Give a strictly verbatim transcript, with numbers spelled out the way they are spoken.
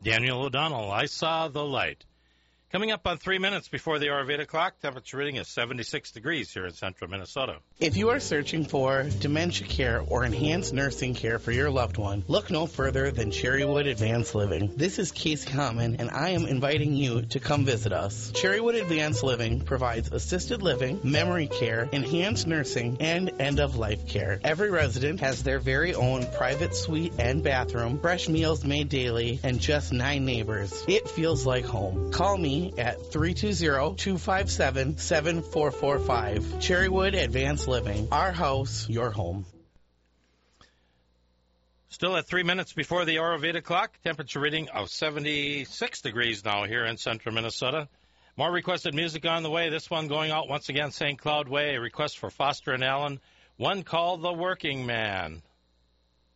Daniel O'Donnell, I Saw the Light. Coming up on three minutes before the hour of eight o'clock, temperature reading is seventy-six degrees here in central Minnesota. If you are searching for dementia care or enhanced nursing care for your loved one, look no further than Cherrywood Advanced Living. This is Casey Hammond, and I am inviting you to come visit us. Cherrywood Advanced Living provides assisted living, memory care, enhanced nursing, and end-of-life care. Every resident has their very own private suite and bathroom, fresh meals made daily, and just nine neighbors. It feels like home. Call me at three two zero, two five seven, seven four four five. Cherrywood Advanced Living. Our house, your home. Still at three minutes before the hour of eight o'clock, temperature reading of seventy-six degrees now here in central Minnesota. More requested music on the way. This one going out once again, Saint Cloud Way, a request for Foster and Allen, one called The Working Man.